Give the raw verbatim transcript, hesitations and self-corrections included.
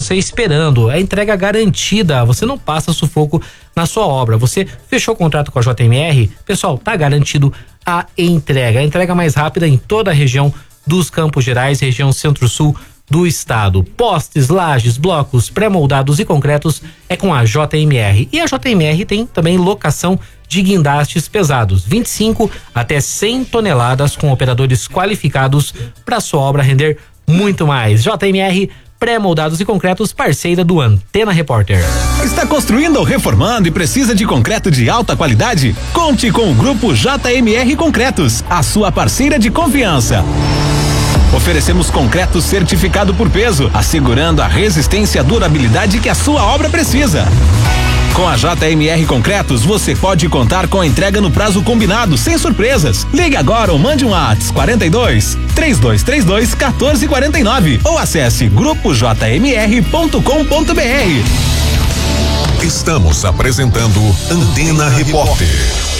você esperando. É entrega garantida, você não passa sufoco na sua obra. Você fechou o contrato com a J M R, pessoal, tá garantido a entrega. A entrega mais rápida em toda a região dos Campos Gerais, região centro-sul do estado. Postes, lajes, blocos, pré-moldados e concretos é com a J M R. E a J M R tem também locação de guindastes pesados, vinte e cinco até cem toneladas, com operadores qualificados para sua obra render muito mais. J M R, pré-moldados e concretos, parceira do Antena Repórter. Está construindo ou reformando e precisa de concreto de alta qualidade? Conte com o Grupo J M R Concretos, a sua parceira de confiança. Oferecemos concreto certificado por peso, assegurando a resistência e a durabilidade que a sua obra precisa. Com a J M R Concretos, você pode contar com a entrega no prazo combinado, sem surpresas. Ligue agora ou mande um WhatsApp quarenta e dois, três dois três dois, quatorze quarenta e nove ou acesse grupo j m r ponto com ponto b r. Estamos apresentando Antena Repórter.